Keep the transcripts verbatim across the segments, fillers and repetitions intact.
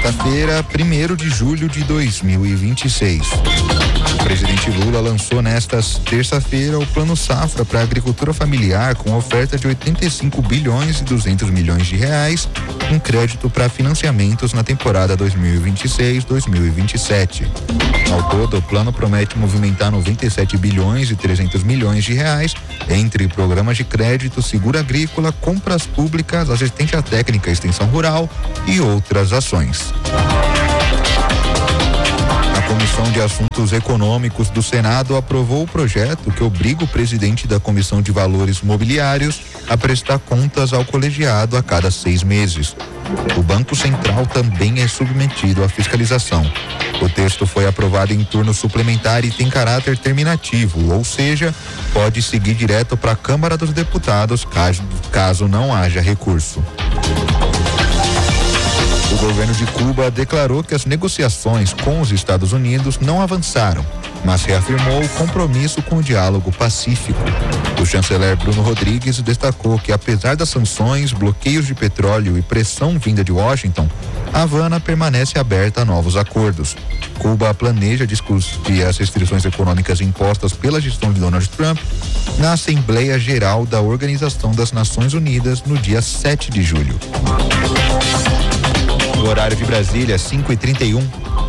quarta-feira, primeiro de julho de dois mil e vinte e seis. O presidente Lula lançou nesta terça-feira o Plano Safra para a agricultura familiar com oferta de oitenta e cinco bilhões e duzentos milhões de reais em crédito para financiamentos na temporada dois mil e vinte e seis, dois mil e vinte e sete. Ao todo, o plano promete movimentar noventa e sete bilhões e trezentos milhões de reais entre programas de crédito, seguro agrícola, compras públicas, assistência técnica, extensão rural e outras ações. A Comissão de Assuntos Econômicos do Senado aprovou o projeto que obriga o presidente da Comissão de Valores Mobiliários a prestar contas ao colegiado a cada seis meses. O Banco Central também é submetido à fiscalização. O texto foi aprovado em turno suplementar e tem caráter terminativo, ou seja, pode seguir direto para a Câmara dos Deputados caso, caso não haja recurso. O governo de Cuba declarou que as negociações com os Estados Unidos não avançaram, mas reafirmou o compromisso com o diálogo pacífico. O chanceler Bruno Rodrigues destacou que, apesar das sanções, bloqueios de petróleo e pressão vinda de Washington, Havana permanece aberta a novos acordos. Cuba planeja discutir as restrições econômicas impostas pela gestão de Donald Trump na Assembleia Geral da Organização das Nações Unidas no dia sete de julho. No horário de Brasília, cinco e trinta e um.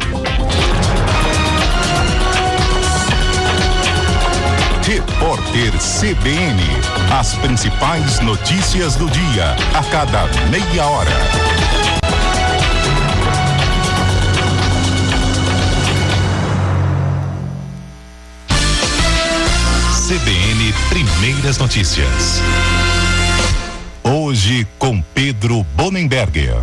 Repórter C B N. As principais notícias do dia, a cada meia hora. C B N Primeiras Notícias. Hoje com Pedro Bonenberger.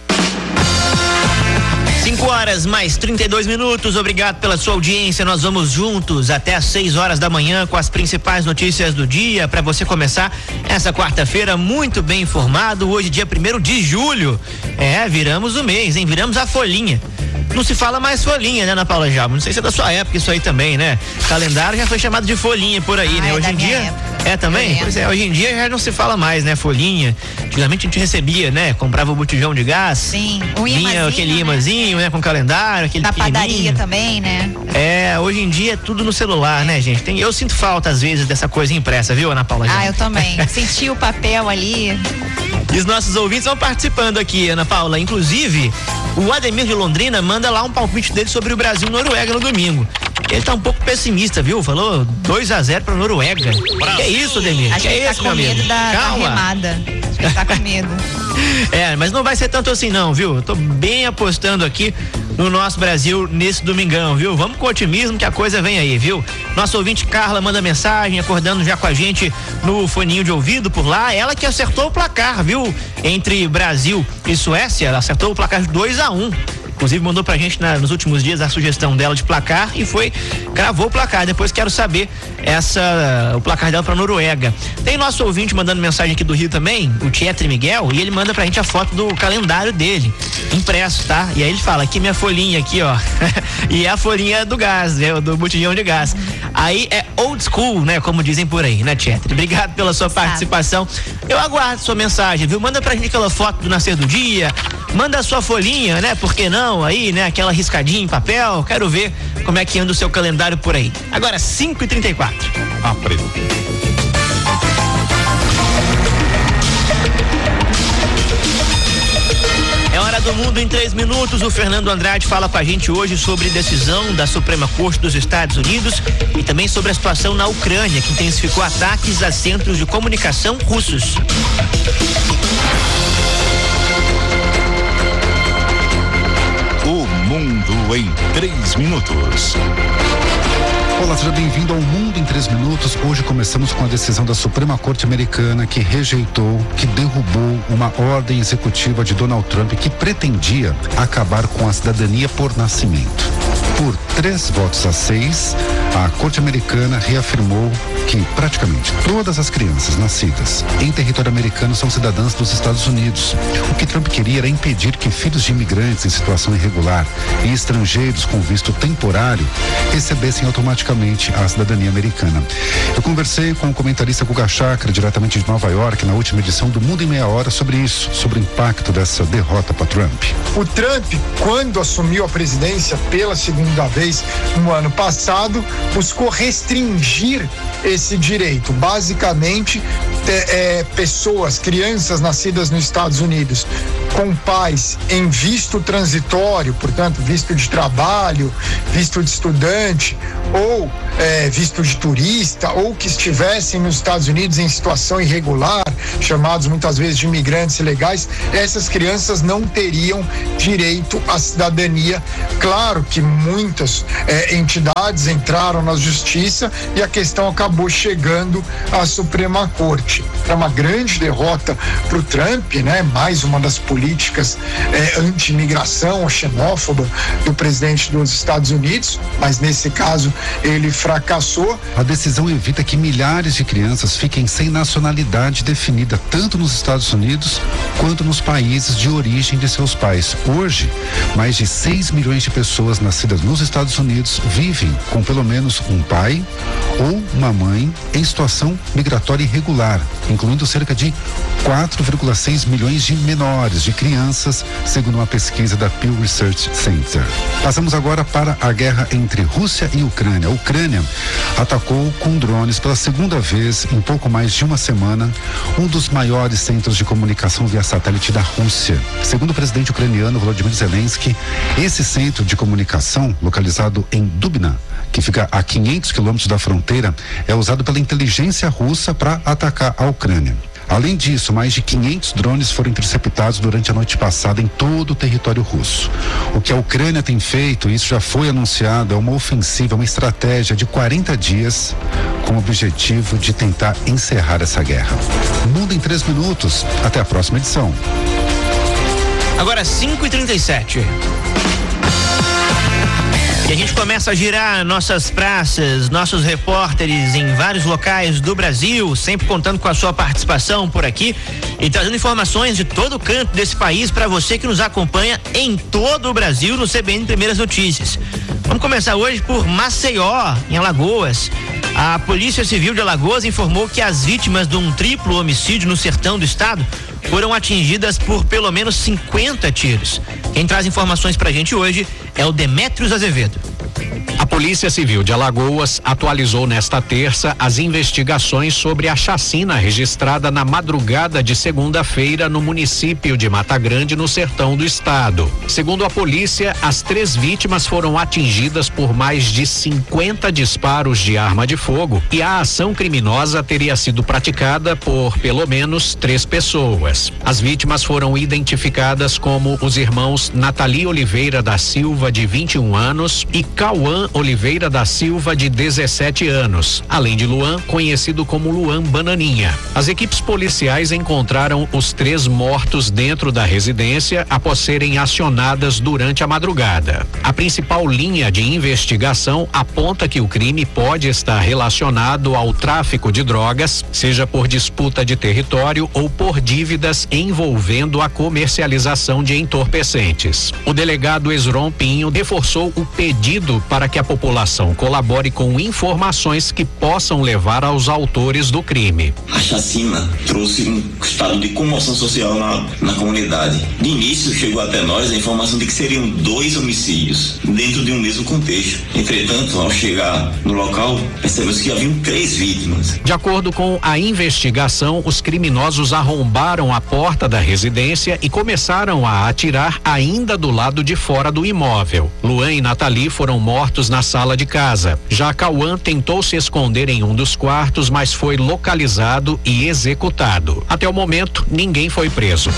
cinco horas mais trinta e dois minutos, obrigado pela sua audiência. Nós vamos juntos até às seis horas da manhã com as principais notícias do dia, para você começar essa quarta-feira muito bem informado. Hoje, dia primeiro de julho. É, viramos o mês, hein? Viramos a folhinha. Não se fala mais folhinha, né, Ana Paula Jabo? Não sei se é da sua época isso aí também, né? Calendário já foi chamado de folhinha por aí, ah, né? É hoje em dia. Época. É também? Pois é, hoje em dia já não se fala mais, né? Folhinha. Antigamente a gente recebia, né? Comprava o botijão de gás. Sim, um vinha imazinho, aquele imazinho, né? né? Com calendário, aquele da padaria também, né? É, hoje em dia é tudo no celular, né, gente? Tem, eu sinto falta, às vezes, dessa coisa impressa, viu, Ana Paula? Ah, eu também. Senti o papel ali. E os nossos ouvintes vão participando aqui, Ana Paula. Inclusive, o Ademir de Londrina manda lá um palpite dele sobre o Brasil e Noruega no domingo. Ele tá um pouco pessimista, viu? Falou dois a zero pra Noruega. Brasil. Que é isso, Ademir? Acho que, que é ele isso, tá com meu medo amigo? da, da remada. Ele tá com medo. É, mas não vai ser tanto assim não, viu? Eu tô bem apostando aqui no nosso Brasil nesse domingão, viu? Vamos com otimismo que a coisa vem aí, viu? Nosso ouvinte Carla manda mensagem, acordando já com a gente no foninho de ouvido por lá. Ela que acertou o placar, viu? Entre Brasil e Suécia, ela acertou o placar de dois a um. Inclusive mandou pra gente na, nos últimos dias a sugestão dela de placar e foi, gravou o placar. Depois quero saber essa, o placar dela pra Noruega. Tem nosso ouvinte mandando mensagem aqui do Rio também, o Tietre Miguel, e ele manda pra gente a foto do calendário dele, impresso, tá? E aí ele fala, aqui minha folhinha aqui, ó. E é a folhinha do gás, né? Do botijão de gás. Aí é old school, né? Como dizem por aí, né, Tietre? Obrigado pela sua participação. Eu aguardo sua mensagem, viu? Manda pra gente aquela foto do nascer do dia, manda a sua folhinha, né? Por que não? Aí, né? Aquela riscadinha em papel. Quero ver como é que anda o seu calendário por aí. Agora, cinco e trinta e quatro. Aprendi. É hora do mundo em três minutos. O Fernando Andrade fala com a gente hoje sobre decisão da Suprema Corte dos Estados Unidos e também sobre a situação na Ucrânia, que intensificou ataques a centros de comunicação russos. O Mundo em três minutos. Olá, seja bem-vindo ao Mundo em três minutos. Hoje começamos com a decisão da Suprema Corte Americana que rejeitou, que derrubou uma ordem executiva de Donald Trump que pretendia acabar com a cidadania por nascimento. Por três votos a seis, a Corte Americana reafirmou que praticamente todas as crianças nascidas em território americano são cidadãs dos Estados Unidos. O que Trump queria era impedir que filhos de imigrantes em situação irregular e estrangeiros com visto temporário recebessem automaticamente a cidadania americana. Eu conversei com o comentarista Guga Chakra, diretamente de Nova York, na última edição do Mundo em Meia Hora, sobre isso, sobre o impacto dessa derrota para Trump. O Trump, quando assumiu a presidência pela segunda vez no ano passado, buscou restringir esse direito. Basicamente, é, é, pessoas, crianças nascidas nos Estados Unidos com pais em visto transitório, portanto, visto de trabalho, visto de estudante ou é, visto de turista, ou que estivessem nos Estados Unidos em situação irregular, chamados muitas vezes de imigrantes ilegais, essas crianças não teriam direito à cidadania. Claro que muitas é, entidades entraram na justiça e a questão acabou chegando à Suprema Corte. É uma grande derrota para o Trump, né? Mais uma das políticas é, anti-imigração, xenófoba do presidente dos Estados Unidos, mas nesse caso ele fracassou. A decisão evita que milhares de crianças fiquem sem nacionalidade definida tanto nos Estados Unidos quanto nos países de origem de seus pais. Hoje, mais de seis milhões de pessoas nascidas nos Estados Unidos vivem com pelo menos um pai ou uma mãe em situação migratória irregular, incluindo cerca de quatro vírgula seis milhões de menores, de crianças, segundo uma pesquisa da Pew Research Center. Passamos agora para a guerra entre Rússia e Ucrânia. A Ucrânia atacou com drones pela segunda vez em pouco mais de uma semana um dos maiores centros de comunicação via satélite da Rússia. Segundo o presidente ucraniano Volodymyr Zelensky, esse centro de comunicação, localizado em Dubna, que fica a quinhentos quilômetros da fronteira, é usado pela inteligência russa para atacar a Ucrânia. Além disso, mais de quinhentos drones foram interceptados durante a noite passada em todo o território russo. O que a Ucrânia tem feito, isso já foi anunciado, é uma ofensiva, uma estratégia de quarenta dias com o objetivo de tentar encerrar essa guerra. Mundo em três minutos. Até a próxima edição. Agora cinco e trinta e sete. E a gente começa a girar nossas praças, nossos repórteres em vários locais do Brasil, sempre contando com a sua participação por aqui e trazendo informações de todo o canto desse país para você que nos acompanha em todo o Brasil no C B N Primeiras Notícias. Vamos começar hoje por Maceió, em Alagoas. A Polícia Civil de Alagoas informou que as vítimas de um triplo homicídio no sertão do estado foram atingidas por pelo menos cinquenta tiros. Quem traz informações pra gente hoje é o Demétrios Azevedo. A Polícia Civil de Alagoas atualizou nesta terça as investigações sobre a chacina registrada na madrugada de segunda-feira no município de Mata Grande, no sertão do estado. Segundo a polícia, as três vítimas foram atingidas por mais de cinquenta disparos de arma de fogo e a ação criminosa teria sido praticada por pelo menos três pessoas. As vítimas foram identificadas como os irmãos Nathalie Oliveira da Silva, de vinte e um anos, e Cauã Oliveira da Silva, de dezessete anos, além de Luan, conhecido como Luan Bananinha. As equipes policiais encontraram os três mortos dentro da residência após serem acionadas durante a madrugada. A principal linha de investigação aponta que o crime pode estar relacionado ao tráfico de drogas, seja por disputa de território ou por dívidas envolvendo a comercialização de entorpecentes. O delegado Esron Pinho reforçou o pedido para que a população colabore com informações que possam levar aos autores do crime. A chacina trouxe um estado de comoção social na, na comunidade. De início chegou até nós a informação de que seriam dois homicídios dentro de um mesmo contexto. Entretanto, ao chegar no local, percebemos que haviam três vítimas. De acordo com a investigação, os criminosos arrombaram a porta da residência e começaram a atirar ainda do lado de fora do imóvel. Luan e Nathalie foram mortos na sala de casa. Já Cauã tentou se esconder em um dos quartos, mas foi localizado e executado. Até o momento, ninguém foi preso.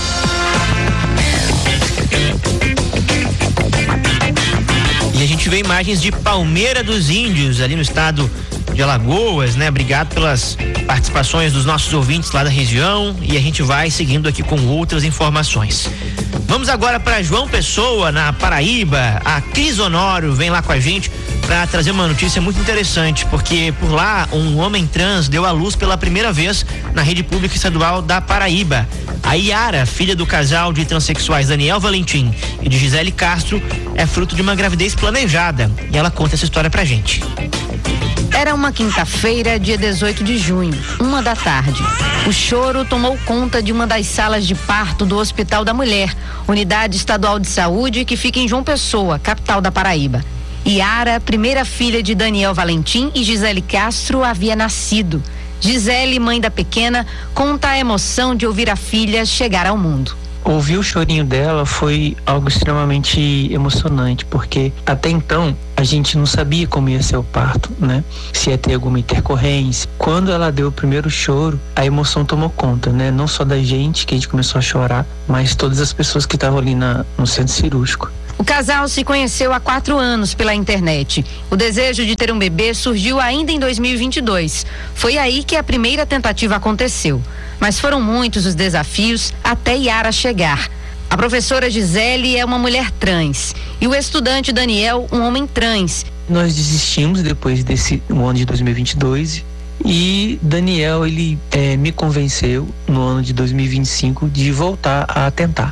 E a gente vê imagens de Palmeira dos Índios, ali no estado de Alagoas, né? Obrigado pelas participações dos nossos ouvintes lá da região e a gente vai seguindo aqui com outras informações. Vamos agora para João Pessoa, na Paraíba. A Cris Honório vem lá com a gente para trazer uma notícia muito interessante, porque por lá um homem trans deu à luz pela primeira vez na rede pública estadual da Paraíba. A Yara, filha do casal de transexuais Daniel Valentim e de Gisele Castro, é fruto de uma gravidez planejada, e ela conta essa história pra gente. Era uma quinta-feira, dia dezoito de junho, uma da tarde. O choro tomou conta de uma das salas de parto do Hospital da Mulher, unidade estadual de saúde que fica em João Pessoa, capital da Paraíba. Yara, primeira filha de Daniel Valentim e Gisele Castro, havia nascido. Gisele, mãe da pequena, conta a emoção de ouvir a filha chegar ao mundo. Ouvir o chorinho dela foi algo extremamente emocionante, porque até então a gente não sabia como ia ser o parto, né? Se ia ter alguma intercorrência. Quando ela deu o primeiro choro, a emoção tomou conta, né? Não só da gente, que a gente começou a chorar, mas todas as pessoas que estavam ali na, no centro cirúrgico. O casal se conheceu há quatro anos pela internet. O desejo de ter um bebê surgiu ainda em dois mil e vinte e dois. Foi aí que a primeira tentativa aconteceu. Mas foram muitos os desafios até Yara chegar. A professora Gisele é uma mulher trans e o estudante Daniel, um homem trans. Nós desistimos depois desse no ano de dois mil e vinte e dois e Daniel, ele é, me convenceu no ano de dois mil e vinte e cinco de voltar a tentar.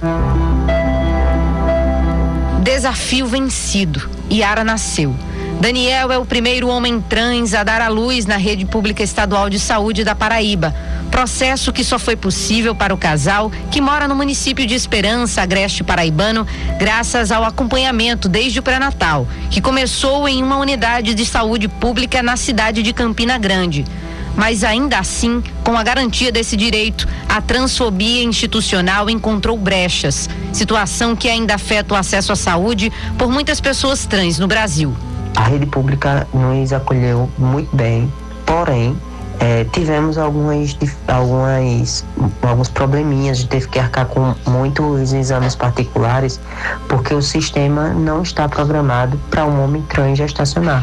Desafio vencido. Yara nasceu. Daniel é o primeiro homem trans a dar à luz na rede pública estadual de saúde da Paraíba. Processo que só foi possível para o casal, que mora no município de Esperança, Agreste Paraibano, graças ao acompanhamento desde o pré-natal, que começou em uma unidade de saúde pública na cidade de Campina Grande. Mas ainda assim, com a garantia desse direito, a transfobia institucional encontrou brechas, situação que ainda afeta o acesso à saúde por muitas pessoas trans no Brasil. A rede pública nos acolheu muito bem, porém, é, tivemos algumas, algumas, alguns probleminhas, de ter que arcar com muitos exames particulares, porque o sistema não está programado para um homem trans gestacionar.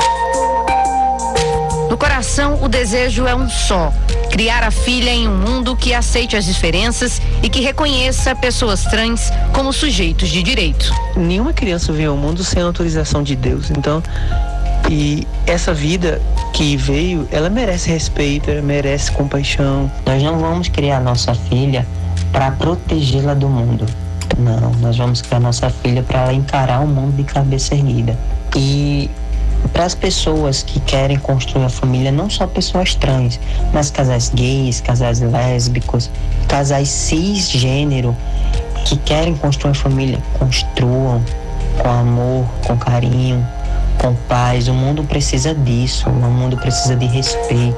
No coração, o desejo é um só: criar a filha em um mundo que aceite as diferenças e que reconheça pessoas trans como sujeitos de direito. Nenhuma criança vem ao mundo sem autorização de Deus, então, e essa vida que veio, ela merece respeito, ela merece compaixão. Nós não vamos criar nossa filha para protegê-la do mundo. Não, nós vamos criar nossa filha para ela encarar o mundo de cabeça erguida. E para as pessoas que querem construir a família, não só pessoas trans, mas casais gays, casais lésbicos, casais cisgênero, que querem construir a família, construam com amor, com carinho, com paz. O mundo precisa disso, o mundo precisa de respeito.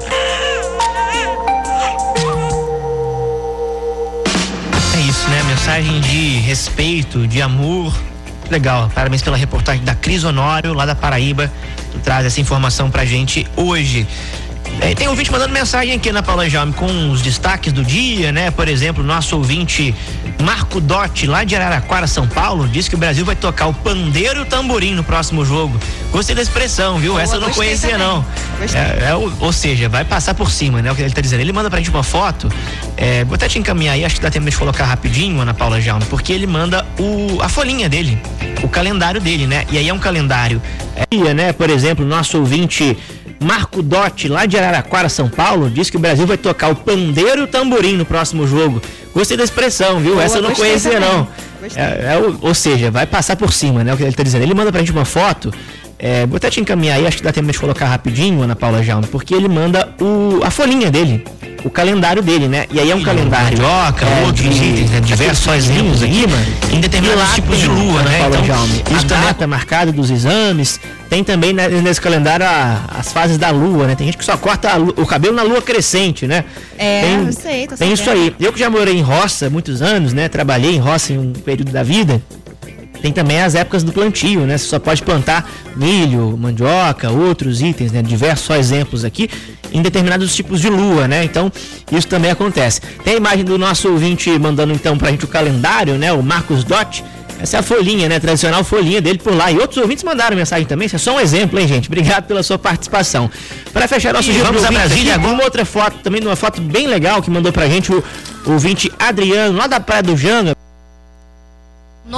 É isso, né? Mensagem de respeito, de amor. Legal, parabéns pela reportagem da Cris Honório, lá da Paraíba. Tu traz essa informação pra gente hoje. É, tem ouvinte mandando mensagem aqui na Paula Jaume com os destaques do dia, né? Por exemplo, nosso ouvinte Marco Dotti, lá de Araraquara, São Paulo, disse que o Brasil vai tocar o pandeiro e o tamborim no próximo jogo. Gostei da expressão, viu? Boa, essa eu não conhecia também. Não. É, é, ou, ou seja, vai passar por cima, né? O que ele tá dizendo. Ele manda pra gente uma foto, é, vou até te encaminhar aí, acho que dá tempo de colocar rapidinho, Ana Paula Jaume, porque ele manda o, a folhinha dele, o calendário dele, né? E aí é um calendário, é, né? Por exemplo, nosso ouvinte Marco Dotti, lá de Araraquara, São Paulo, diz que o Brasil vai tocar o pandeiro e o tamborim no próximo jogo. Gostei da expressão, viu? Boa, essa eu não conhecia também. Não. É, é, ou seja, vai passar por cima, né? O que ele tá dizendo. Ele manda pra gente uma foto, é, vou até te encaminhar aí, acho que dá tempo de colocar rapidinho, Ana Paula Jaume, porque ele manda o, a folhinha dele, o calendário dele, né? E aí é um calendário, mandioca, é, outros itens, né? Diversos exemplos aqui, mano, em determinados tipos de lua, né? Então, Jaume, isso a data marcada dos exames, tem também, né, nesse calendário a, as fases da lua, né? Tem gente que só corta a lua, o cabelo na lua crescente, né? É, tem, eu sei, tô Tem isso aí. Eu que já morei em roça muitos anos, né? Trabalhei em roça em um período da vida. Tem também as épocas do plantio, né? Você só pode plantar milho, mandioca, outros itens, né? Diversos só exemplos aqui, em determinados tipos de lua, né? Então, isso também acontece. Tem a imagem do nosso ouvinte mandando então pra gente o calendário, né? O Marcos Dotti. Essa é a folhinha, né? Tradicional folhinha dele por lá. E outros ouvintes mandaram mensagem também. Isso é só um exemplo, hein, gente? Obrigado pela sua participação. Para fechar nosso giro, vamos a Brasília. Alguma outra foto, também uma foto bem legal que mandou pra gente o, o ouvinte Adriano, lá da Praia do Janga.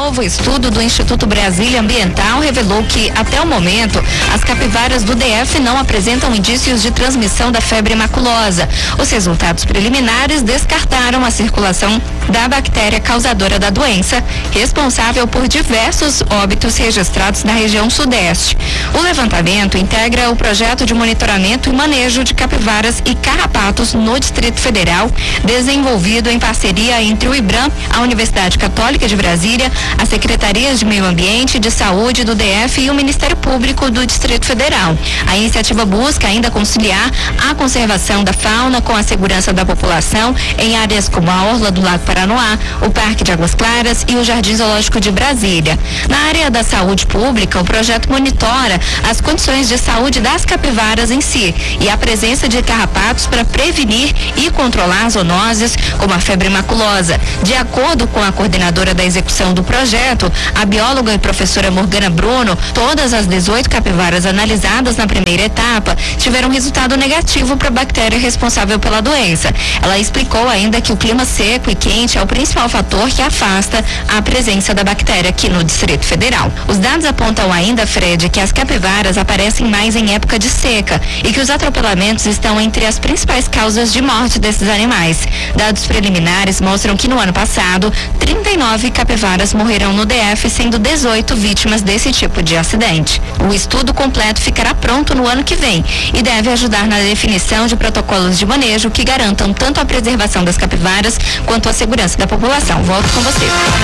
novo estudo do Instituto Brasília Ambiental revelou que, até o momento, as capivaras do D F não apresentam indícios de transmissão da febre maculosa. Os resultados preliminares descartaram a circulação da bactéria causadora da doença, responsável por diversos óbitos registrados na região sudeste. O levantamento integra o projeto de monitoramento e manejo de capivaras e carrapatos no Distrito Federal, desenvolvido em parceria entre o IBRAM, a Universidade Católica de Brasília, as Secretarias de Meio Ambiente e de Saúde do D F e o Ministério Público do Distrito Federal. A iniciativa busca ainda conciliar a conservação da fauna com a segurança da população em áreas como a Orla do Lago Paranoá, o Parque de Águas Claras e o Jardim Zoológico de Brasília. Na área da saúde pública, o projeto monitora as condições de saúde das capivaras em si e a presença de carrapatos para prevenir e controlar zoonoses como a febre maculosa. De acordo com a coordenadora da execução do projeto, a bióloga e professora Morgana Bruno, todas as dezoito capivaras analisadas na primeira etapa tiveram resultado negativo para a bactéria responsável pela doença. Ela explicou ainda que o clima seco e quente é o principal fator que afasta a presença da bactéria aqui no Distrito Federal. Os dados apontam ainda, Fred, que as capivaras aparecem mais em época de seca e que os atropelamentos estão entre as principais causas de morte desses animais. Dados preliminares mostram que no ano passado, trinta e nove capivaras morreram no D F, sendo dezoito vítimas desse tipo de acidente. O estudo completo ficará pronto no ano que vem e deve ajudar na definição de protocolos de manejo que garantam tanto a preservação das capivaras quanto a segurança da população. Volto com você.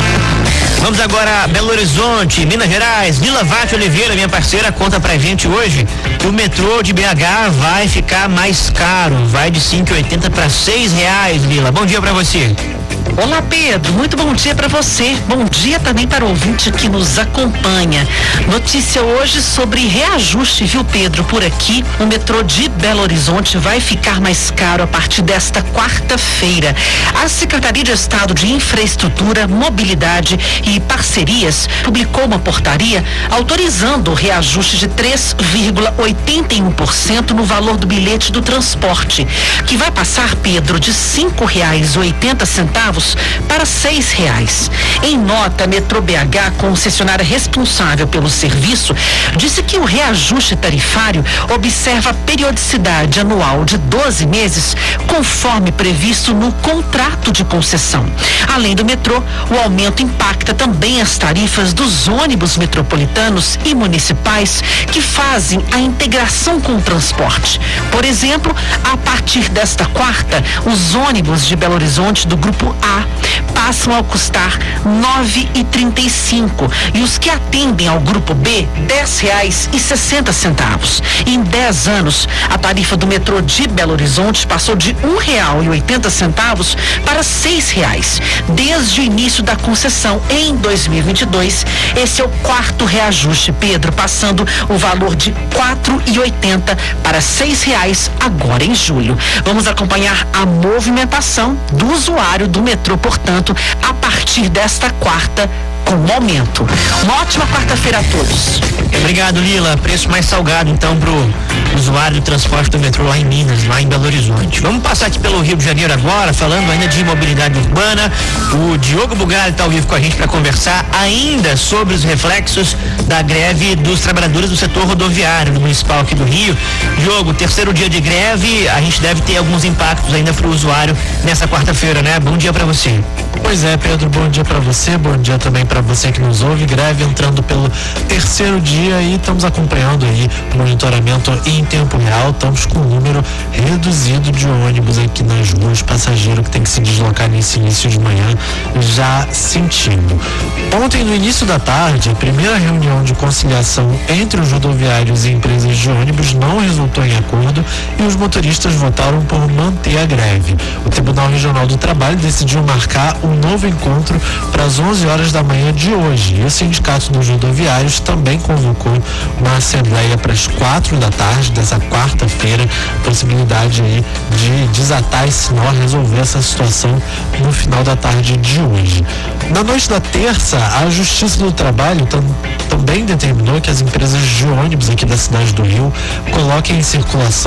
Vamos agora a Belo Horizonte, Minas Gerais. Vila Vate Oliveira, minha parceira, conta pra gente hoje que o metrô de B H vai ficar mais caro, vai de cinco e oitenta para seis reais, Vila. Bom dia pra você. Olá, Pedro, muito bom dia para você, bom dia também para o ouvinte que nos acompanha. Notícia hoje sobre reajuste, viu, Pedro? Por aqui, o metrô de Belo Horizonte vai ficar mais caro a partir desta quarta-feira. A Secretaria de Estado de Infraestrutura, Mobilidade e Parcerias publicou uma portaria autorizando o reajuste de três vírgula oitenta e um por cento no valor do bilhete do transporte, que vai passar, Pedro, de cinco reais e oitenta centavos para seis reais. Em nota, a Metrô B H, concessionária responsável pelo serviço, disse que o reajuste tarifário observa a periodicidade anual de doze meses, conforme previsto no contrato de concessão. Além do metrô, o aumento impacta também as tarifas dos ônibus metropolitanos e municipais que fazem a integração com o transporte. Por exemplo, a partir desta quarta, os ônibus de Belo Horizonte do Grupo A passam a custar nove reais e trinta e cinco e os que atendem ao Grupo B, dez reais e sessenta centavos. Em dez anos, a tarifa do metrô de Belo Horizonte passou de um real e oitenta centavos para seis reais. Desde o início da concessão em dois mil e vinte e dois, esse é o quarto reajuste, Pedro, passando o valor de quatro e oitenta para seis reais agora em julho. Vamos acompanhar a movimentação do usuário do metrô, portanto, a partir desta quarta, com aumento. Uma ótima quarta-feira a todos. Obrigado, Lila. Preço mais salgado, então, pro usuário do transporte do metrô lá em Minas, lá em Belo Horizonte. Vamos passar aqui pelo Rio de Janeiro agora, falando ainda de mobilidade urbana. O Diogo Bugalho está ao vivo com a gente para conversar ainda sobre os reflexos da greve dos trabalhadores do setor rodoviário no municipal aqui do Rio. Diogo, terceiro dia de greve, a gente deve ter alguns impactos ainda para o usuário nessa quarta-feira, né? Bom dia para você. Pois é, Pedro, bom dia para você, bom dia também para você que nos ouve. Greve entrando pelo terceiro dia e estamos acompanhando aí o monitoramento em tempo real. Estamos com um número reduzido de ônibus aqui nas ruas, passageiro que tem que se deslocar nesse início de manhã já sentindo. Ontem, no início da tarde, a primeira reunião de conciliação entre os rodoviários e empresas de ônibus não resultou em acordo e os motoristas votaram por manter a greve. O Tribunal Regional do Trabalho decidiu marcar um novo encontro para as onze horas da manhã de hoje. E o Sindicato dos Rodoviários também convocou uma assembleia para as quatro da tarde dessa quarta-feira, possibilidade aí de desatar esse nó, resolver essa situação no final da tarde de hoje. Na noite da terça, a Justiça do Trabalho tam, também determinou que as empresas de ônibus aqui da cidade do Rio coloquem em circulação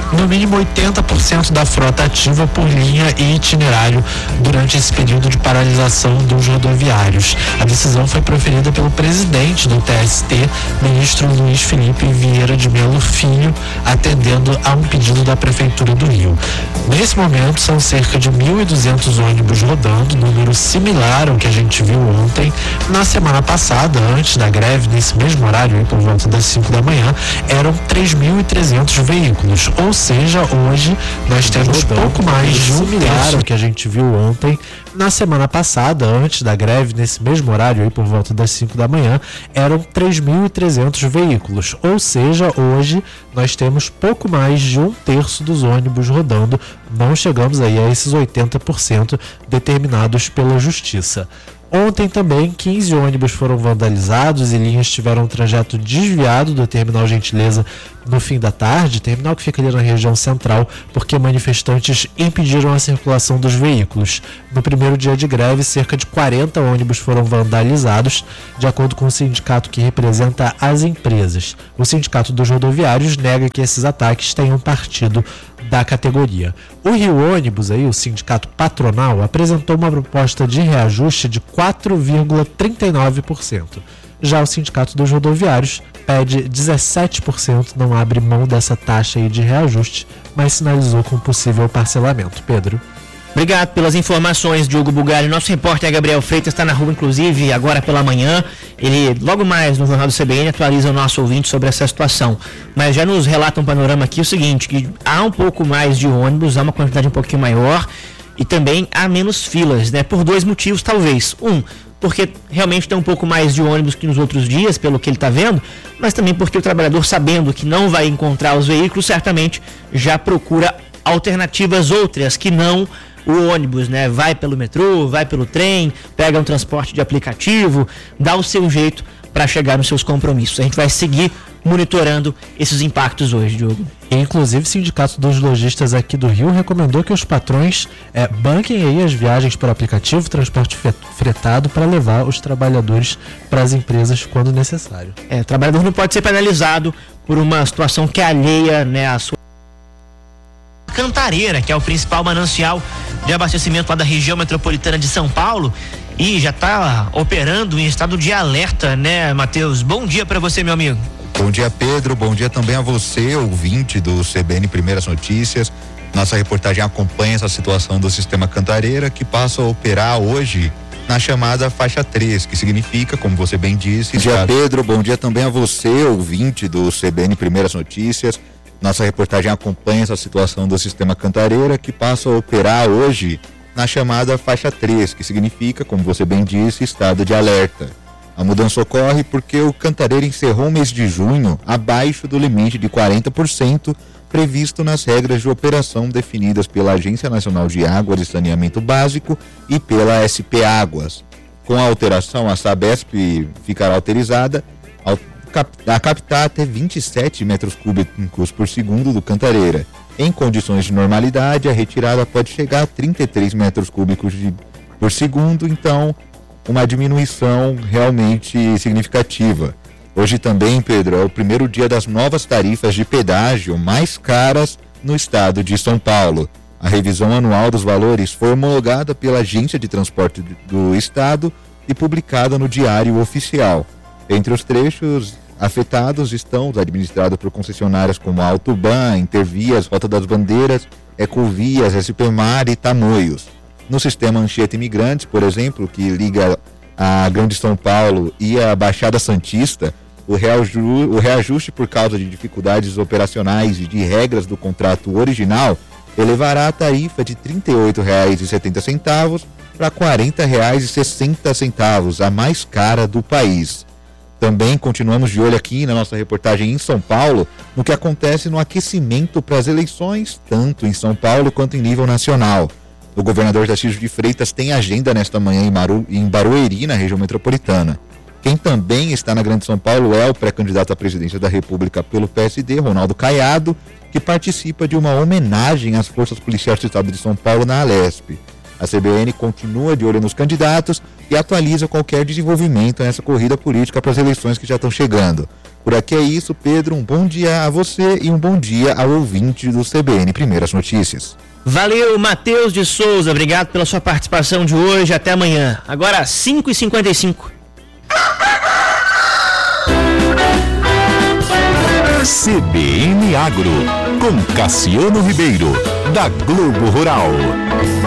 no mínimo oitenta por cento da frota ativa por linha e itinerário durante esse período de paralisação dos rodoviários. A decisão foi proferida pelo presidente do T S T, ministro Luiz Felipe Vieira de Melo Filho, atendendo a um pedido da Prefeitura do Rio. Nesse momento, são cerca de mil e duzentos ônibus rodando, número similar ao que a gente viu ontem. Na semana passada, antes da greve, nesse mesmo horário, aí, por volta das cinco da manhã, eram três mil e trezentos veículos. Ou seja, hoje nós temos pouco mais de um terço ao que a gente viu ontem. Na semana passada, antes da greve, nesse mesmo horário, aí, por volta das cinco da manhã, eram três mil e trezentos veículos. Ou seja, hoje nós temos pouco mais de um terço dos ônibus rodando. Não chegamos aí a esses oitenta por cento determinados pela Justiça. Ontem também, quinze ônibus foram vandalizados e linhas tiveram um trajeto desviado do Terminal Gentileza no fim da tarde, terminal que fica ali na região central, porque manifestantes impediram a circulação dos veículos. No primeiro dia de greve, cerca de quarenta ônibus foram vandalizados, de acordo com o sindicato que representa as empresas. O Sindicato dos Rodoviários nega que esses ataques tenham partido da categoria. O Rio Ônibus, aí, o sindicato patronal, apresentou uma proposta de reajuste de quatro vírgula trinta e nove por cento. Já o Sindicato dos Rodoviários pede dezessete por cento, não abre mão dessa taxa aí de reajuste, mas sinalizou com possível parcelamento. Pedro. Obrigado pelas informações, Diogo Bugalho. Nosso repórter Gabriel Freitas está na rua, inclusive, agora pela manhã. Ele, logo mais no Jornal do C B N, atualiza o nosso ouvinte sobre essa situação. Mas já nos relata um panorama aqui, o seguinte, que há um pouco mais de ônibus, há uma quantidade um pouquinho maior e também há menos filas, né? Por dois motivos, talvez. Um, porque realmente tem um pouco mais de ônibus que nos outros dias, pelo que ele está vendo, mas também porque o trabalhador, sabendo que não vai encontrar os veículos, certamente já procura alternativas outras que não o ônibus, né? Vai pelo metrô, vai pelo trem, pega um transporte de aplicativo, dá o seu jeito para chegar nos seus compromissos. A gente vai seguir monitorando esses impactos hoje, Diogo. Inclusive, o Sindicato dos Lojistas aqui do Rio recomendou que os patrões é, banquem aí as viagens por aplicativo, transporte fretado, para levar os trabalhadores para as empresas quando necessário. É, o trabalhador não pode ser penalizado por uma situação que é alheia, né, à sua Cantareira, que é o principal manancial de abastecimento lá da região metropolitana de São Paulo, e já está operando em estado de alerta, né, Matheus? Bom dia para você, meu amigo. Bom dia, Pedro. Bom dia também a você, ouvinte do C B N Primeiras Notícias. Nossa reportagem acompanha essa situação do sistema Cantareira, que passa a operar hoje na chamada faixa três, que significa, como você bem disse... Bom dia, Pedro. Bom dia também a você, ouvinte do C B N Primeiras Notícias. Nossa reportagem acompanha essa situação do sistema Cantareira, que passa a operar hoje na chamada faixa três, que significa, como você bem disse, estado de alerta. A mudança ocorre porque o Cantareira encerrou o mês de junho abaixo do limite de quarenta por cento previsto nas regras de operação definidas pela Agência Nacional de Águas e Saneamento Básico e pela S P Águas. Com a alteração, a Sabesp ficará autorizada a captar até vinte e sete metros cúbicos por segundo do Cantareira. Em condições de normalidade, a retirada pode chegar a trinta e três metros cúbicos de, por segundo, então uma diminuição realmente significativa. Hoje também, Pedro, é o primeiro dia das novas tarifas de pedágio mais caras no estado de São Paulo. A revisão anual dos valores foi homologada pela Agência de Transporte do Estado e publicada no Diário Oficial. Entre os trechos afetados estão os administrados por concessionárias como Autoban, Intervias, Rota das Bandeiras, Ecovias, S P Mar e Tamoios. No sistema Anchieta Imigrantes, por exemplo, que liga a Grande São Paulo e a Baixada Santista, o, reaju, o reajuste por causa de dificuldades operacionais e de regras do contrato original elevará a tarifa de trinta e oito reais e setenta centavos para quarenta reais e sessenta centavos, a mais cara do país. Também continuamos de olho aqui na nossa reportagem em São Paulo, no que acontece no aquecimento para as eleições, tanto em São Paulo quanto em nível nacional. O governador Tarcísio de Freitas tem agenda nesta manhã em, Maru, em Barueri, na região metropolitana. Quem também está na Grande São Paulo é o pré-candidato à presidência da República pelo P S D, Ronaldo Caiado, que participa de uma homenagem às forças policiais do estado de São Paulo na Alesp. A C B N continua de olho nos candidatos e atualiza qualquer desenvolvimento nessa corrida política para as eleições que já estão chegando. Por aqui é isso, Pedro. Um bom dia a você e um bom dia ao ouvinte do C B N Primeiras Notícias. Valeu, Matheus de Souza. Obrigado pela sua participação de hoje. Até amanhã. Agora, cinco e cinquenta e cinco. C B N Agro, com Cassiano Ribeiro, da Globo Rural.